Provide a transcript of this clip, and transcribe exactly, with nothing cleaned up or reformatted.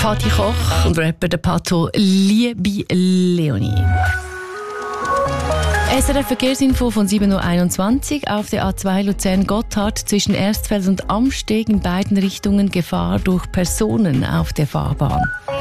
Kathi Koch und Rapper der Pato Liebe Leonie. S R F Verkehrsinfo von sieben Uhr einundzwanzig auf der A zwei Luzern-Gotthard zwischen Erstfeld und Amsteg in beiden Richtungen Gefahr durch Personen auf der Fahrbahn.